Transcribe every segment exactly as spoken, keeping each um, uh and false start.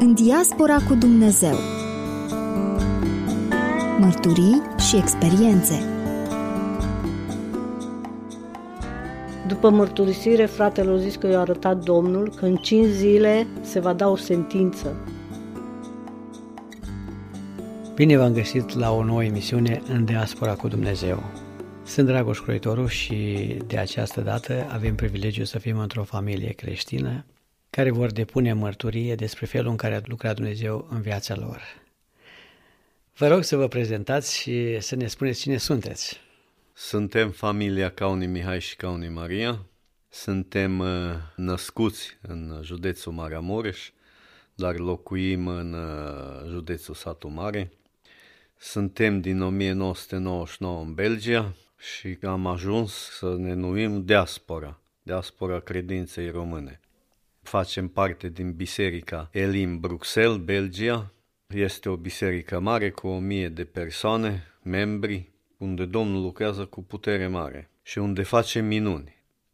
În diaspora cu Dumnezeu. Mărturii și experiențe. După mărturisire, fratele a zis că i-a arătat Domnul că în cinci zile se va da o sentință. Bine v-am găsit la o nouă emisiune În diaspora cu Dumnezeu. Sunt Dragoș Croitoru și de această dată avem privilegiul să fim într-o familie creștină care vor depune mărturie despre felul în care a lucrat Dumnezeu în viața lor. Vă rog să vă prezentați și să ne spuneți cine sunteți. Suntem familia Cauni Mihai și Cauni Maria. Suntem născuți în județul Maramureș, dar locuim în județul Satu Mare. Suntem din o mie nouă sute nouăzeci și nouă în Belgia și am ajuns să ne numim Diaspora, Diaspora Credinței Române. Facem parte din biserica Elim Bruxelles, Belgia. Este o biserică mare cu o mie de persoane, membri, unde Domnul lucrează cu putere mare și unde face minuni.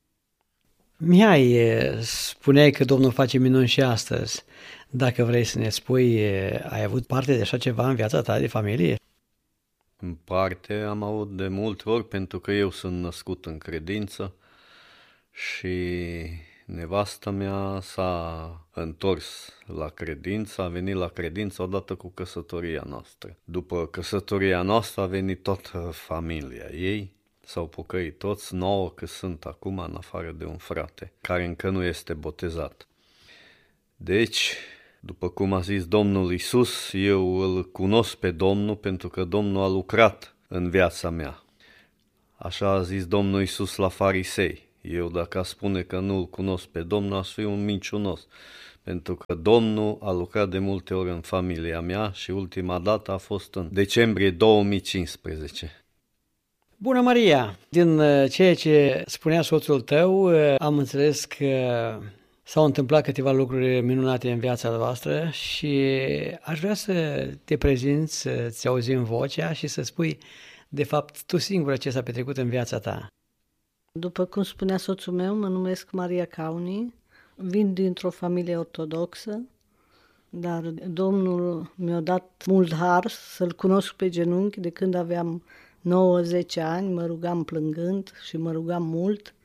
Mihai, spuneai că Domnul face minuni și astăzi. Dacă vrei să ne spui, ai avut parte de așa ceva în viața ta de familie? În parte am avut de multe ori, pentru că eu sunt născut în credință și nevastă mea s-a întors la credință, a venit la credință odată cu căsătoria noastră. După căsătoria noastră a venit toată familia ei, s-au pocăit toți, nouă că sunt acum în afară de un frate, care încă nu este botezat. Deci, după cum a zis Domnul Iisus, eu îl cunosc pe Domnul pentru că Domnul a lucrat în viața mea. Așa a zis Domnul Iisus la farisei. Eu dacă aș spune că nu îl cunosc pe Domnul, aș fi un minciunos, pentru că Domnul a lucrat de multe ori în familia mea și ultima dată a fost în decembrie două mii cincisprezece. Bună, Maria! Din ceea ce spunea soțul tău, am înțeles că s-au întâmplat câteva lucruri minunate în viața voastră și aș vrea să te prezinți, să-ți auzim vocea și să spui, de fapt, tu singură ce s-a petrecut în viața ta. După cum spunea soțul meu, mă numesc Maria Cauni, vin dintr-o familie ortodoxă, dar Domnul mi-a dat mult har să-L cunosc pe genunchi de când aveam nouă zece ani, mă rugam plângând și mă rugam mult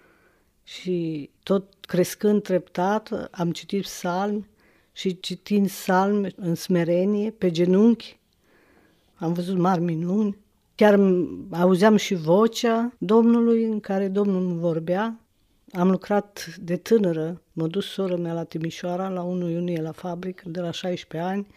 și tot crescând treptat am citit psalmi și citind psalmi în smerenie, pe genunchi, am văzut mari minuni. Chiar auzeam și vocea Domnului în care Domnul îmi vorbea. Am lucrat de tânără, m-a dus sora mea la Timișoara, la unu iunie la fabrică, de la șaisprezece ani.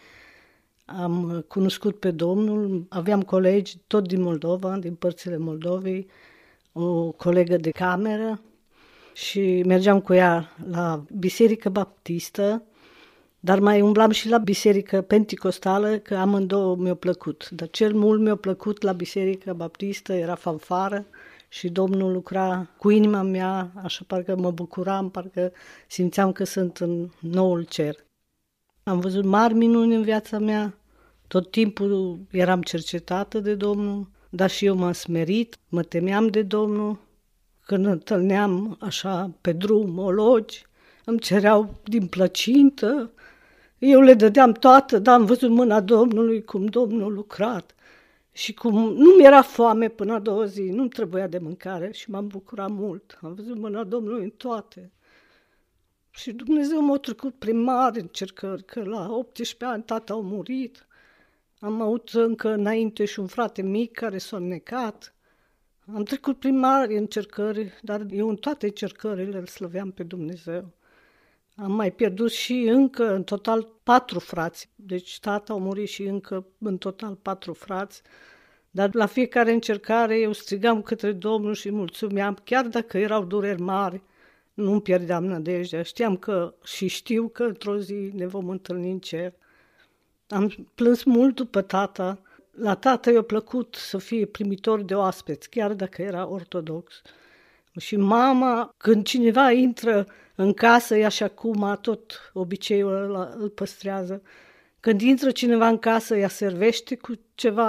Am cunoscut pe Domnul, aveam colegi tot din Moldova, din părțile Moldovei, o colegă de cameră și mergeam cu ea la Biserică Baptistă, dar mai umblam și la biserică penticostală, că amândouă mi-a plăcut. Dar cel mult mi-a plăcut la Biserica Baptistă, era fanfară și Domnul lucra cu inima mea, așa parcă mă bucuram, parcă simțeam că sunt în noul cer. Am văzut mari minuni în viața mea, tot timpul eram cercetată de Domnul, dar și eu m-am smerit, mă temeam de Domnul. Când întâlneam așa pe drum ologi, îmi cereau din plăcintă, eu le dădeam toată, dar am văzut mâna Domnului, cum Domnul a lucrat și cum nu mi-era foame până a doua zi, nu-mi trebuia de mâncare și m-am bucurat mult. Am văzut mâna Domnului în toate. Și Dumnezeu m-a trecut prin mari încercări, că la optsprezece ani tata a murit. Am avut încă înainte și un frate mic care s-a necat. Am trecut prin mari încercări, dar eu în toate încercările îl slăveam pe Dumnezeu. Am mai pierdut și încă în total patru frați, deci tata a murit și încă în total patru frați, dar la fiecare încercare eu strigam către Domnul și mulțumeam, chiar dacă erau dureri mari, nu-mi pierdeam nădejdea, știam că și știu că într-o zi ne vom întâlni în cer. Am plâns mult după tata, la tata i-a plăcut să fie primitor de oaspeți, chiar dacă era ortodox. Și mama, când cineva intră în casă, ea și acum tot obiceiul ăla îl păstrează, când intră cineva în casă, ea servește cu ceva,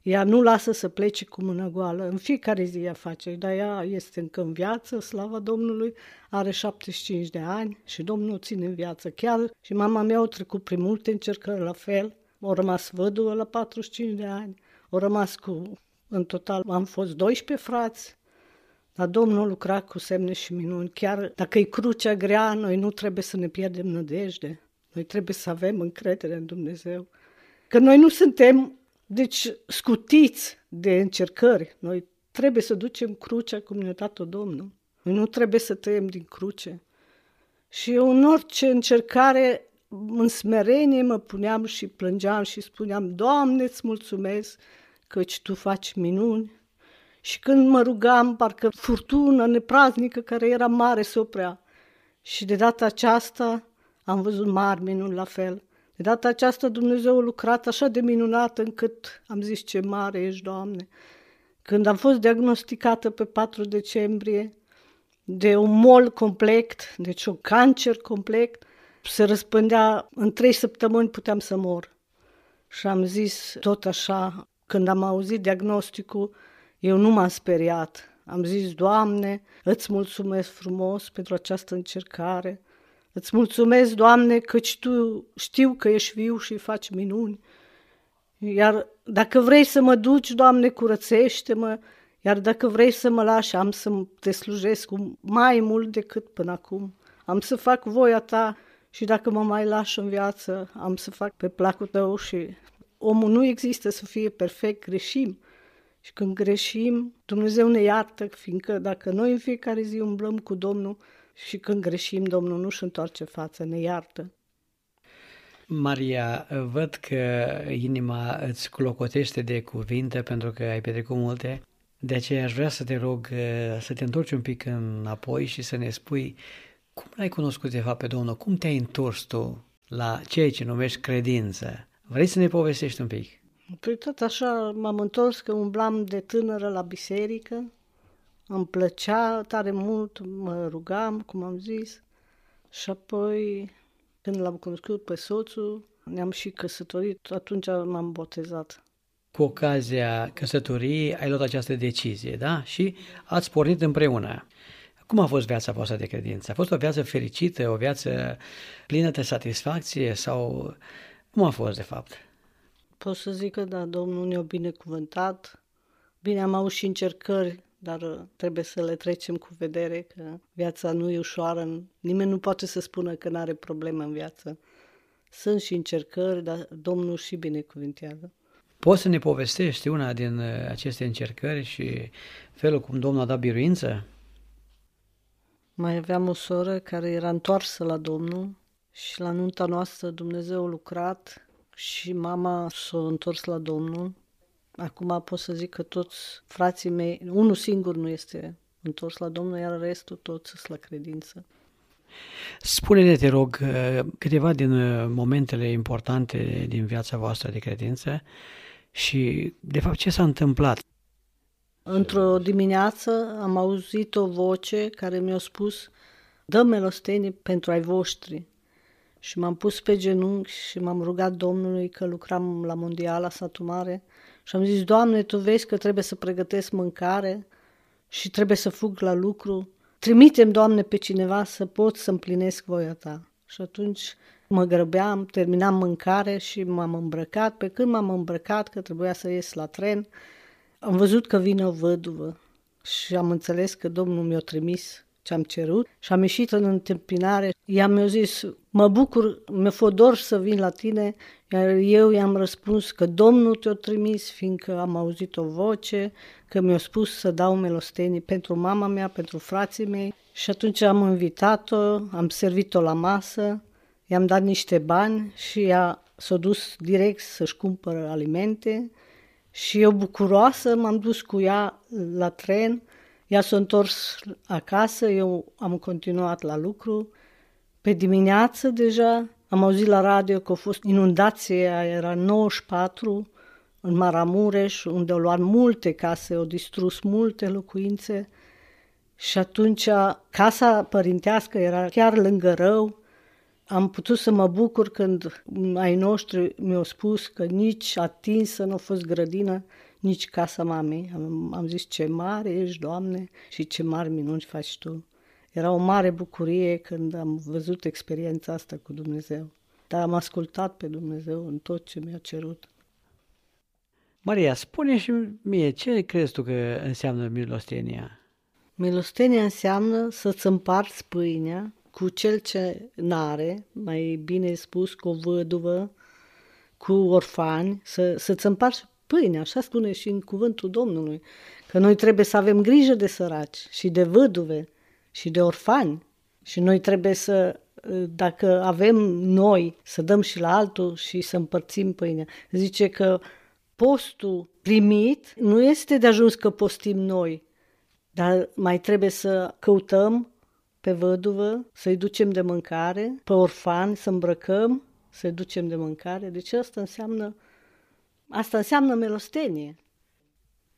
ea nu lasă să plece cu mâna goală. În fiecare zi ea face, dar ea este încă în viață, slava Domnului, are șaptezeci și cinci de ani și Domnul o ține în viață. Chiar și mama mea a trecut prin multe încercări la fel, a rămas văduvă la patruzeci și cinci de ani, a rămas cu, în total am fost doisprezece frați, dar Domnul a lucrat cu semne și minuni. Chiar dacă e crucea grea, noi nu trebuie să ne pierdem nădejde, noi trebuie să avem încredere în Dumnezeu. Că noi nu suntem deci scutiți de încercări, noi trebuie să ducem crucea cum ne-a dat-o Domnul. Noi nu trebuie să tăiem din cruce. Și în orice încercare, în smerenie mă puneam și plângeam și spuneam, Doamne, îți mulțumesc căci Tu faci minuni. Și când mă rugam, parcă furtună nepraznică care era mare se oprea. Și de data aceasta am văzut mari minuni la fel. De data aceasta Dumnezeu a lucrat așa de minunat încât am zis ce mare ești, Doamne. Când am fost diagnosticată pe patru decembrie de un mol complet, deci un cancer complet, se răspândea, în trei săptămâni puteam să mor. Și am zis tot așa, când am auzit diagnosticul, eu nu m-am speriat. Am zis, Doamne, îți mulțumesc frumos pentru această încercare. Îți mulțumesc, Doamne, căci Tu știu că ești viu și faci minuni. Iar dacă vrei să mă duci, Doamne, curățește-mă. Iar dacă vrei să mă lași, am să Te slujesc cu mai mult decât până acum. Am să fac voia Ta și dacă mă mai lași în viață, am să fac pe placul Tău. Și omul nu există să fie perfect, greșim. Și când greșim, Dumnezeu ne iartă, fiindcă dacă noi în fiecare zi umblăm cu Domnul și când greșim, Domnul nu-și întoarce fața, ne iartă. Maria, văd că inima îți clocotește de cuvinte pentru că ai petrecut multe, de aceea aș vrea să te rog să te întorci un pic înapoi și să ne spui cum l-ai cunoscut de fapt pe Domnul, cum te-ai întors tu la ceea ce numești credință. Vrei să ne povestești un pic? Păi tot așa m-am întors că umblam de tânără la biserică, îmi plăcea tare mult, mă rugam, cum am zis, și apoi când l-am cunoscut pe soțul, ne-am și căsătorit, atunci m-am botezat. Cu ocazia căsătoriei ai luat această decizie, da? Și ați pornit împreună. Cum a fost viața voastră de credință? A fost o viață fericită, o viață plină de satisfacție sau cum a fost de fapt? Pot să zic că da, Domnul ne-a binecuvântat. Bine, am avut și încercări, dar trebuie să le trecem cu vedere, că viața nu e ușoară. Nimeni nu poate să spună că nu are probleme în viață. Sunt și încercări, dar Domnul și binecuvintează. Poți să ne povestești una din aceste încercări și felul cum Domnul a dat biruință? Mai aveam o soră care era întoarsă la Domnul și la nunta noastră Dumnezeu a lucrat și mama s-a întors la Domnul. Acum pot să zic că toți frații mei, unul singur nu este întors la Domnul, iar restul toți sunt la credință. Spune-ne, te rog, câteva din momentele importante din viața voastră de credință și, de fapt, ce s-a întâmplat? Într-o dimineață am auzit o voce care mi-a spus, dă milostenii pentru ai voștri. Și m-am pus pe genunchi și m-am rugat Domnului că lucram la Mondiala, satul mare, și am zis, Doamne, Tu vezi că trebuie să pregătesc mâncare și trebuie să fug la lucru. Trimite-mi, Doamne, pe cineva să pot să împlinesc voia Ta. Și atunci mă grăbeam, terminam mâncare și m-am îmbrăcat. Pe când m-am îmbrăcat, că trebuia să ies la tren, am văzut că vine o văduvă și am înțeles că Domnul mi-a trimis ce am cerut și am ieșit în întâmpinare. Ea mi-a zis, mă bucur, mi-a fost dor să vin la tine, iar eu i-am răspuns că Domnul te-a trimis, fiindcă am auzit o voce, că mi-a spus să dau milostenii pentru mama mea, pentru frații mei. Și atunci am invitat-o, am servit-o la masă, i-am dat niște bani și ea s-a dus direct să-și cumpără alimente și eu bucuroasă m-am dus cu ea la tren. Ea s-a întors acasă, eu am continuat la lucru. Pe dimineață deja am auzit la radio că a fost inundație, era nouăzeci și patru în Maramureș, unde au luat multe case, au distrus multe locuințe. Și atunci casa părintească era chiar lângă râu. Am putut să mă bucur când ai noștri mi-au spus că nici atinsă nu a fost grădină, nici casa mamei. Am, am zis, ce mare ești, Doamne, și ce mari minuni faci Tu. Era o mare bucurie când am văzut experiența asta cu Dumnezeu. Dar am ascultat pe Dumnezeu în tot ce mi-a cerut. Maria, spune și mie, ce crezi tu că înseamnă milostenia? Milostenia înseamnă să-ți împarți pâinea cu cel ce n-are, mai bine spus, cu o văduvă, cu orfani, să, să-ți împarți pâinea, așa spune și în cuvântul Domnului, că noi trebuie să avem grijă de săraci și de văduve și de orfani și noi trebuie să, dacă avem noi, să dăm și la altul și să împărțim pâinea. Zice că postul primit nu este de ajuns că postim noi, dar mai trebuie să căutăm pe văduvă, să-i ducem de mâncare, pe orfani să îmbrăcăm, să-i ducem de mâncare. Deci asta înseamnă, asta înseamnă milostenie.